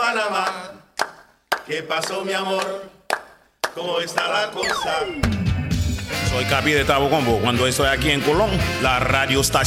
Panamá. ¿Qué pasó, mi amor? ¿Cómo está la cosa? Soy Capi de Tabo Combo. Cuando estoy aquí en Colón, la radio está